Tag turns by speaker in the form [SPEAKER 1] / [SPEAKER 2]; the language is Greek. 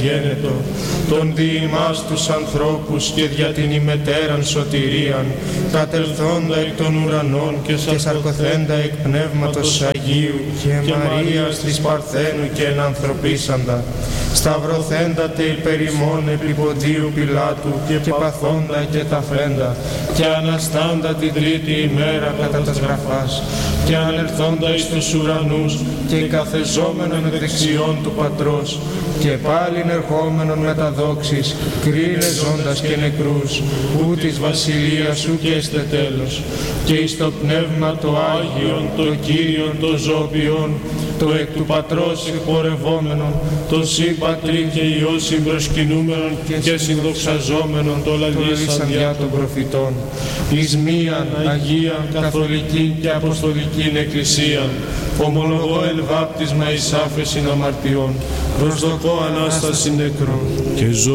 [SPEAKER 1] αγένετο, τον δι' ημάς τους ανθρώπους και δια την ημετέραν σωτηρίαν, τα τελθόντα εκ των ουρανών και σαρκοθέντα εκ πνεύματος Αγίου και Μαρίας της Παρθένου και ενανθρωπίσαντα, σταυρωθέντα τε υπέρ ημών επί Ποντίου Πιλάτου και παθόντα και ταφέντα, και αναστάντα την τρίτη ημέρα κατά τας γραφάς, και ανελθόντα εις τους ουρανούς και καθεζόμενον εκ δεξιών του Πατρός, και πάλιν ερχόμενον με τα δόξης, κρίνε ζώντας και νεκρούς, ου της βασιλείας σου και εστε τέλος, και εις το πνεύμα το Άγιον, το Κύριον, το ζωοποιόν, το εκ του Πατρός εκπορευόμενον, το Συ Πατρί και Υιό συμπροσκυνούμενον και συνδοξαζόμενον, το λαλήσαν διά των προφητών, εις μίαν Αγίαν Καθολική και Αποστολικήν Εκκλησίαν, ομολογώ εν βάπτισμα εις άφεσιν αμαρτιών, προσδοκώ Ανάσταση νεκρών και ζωή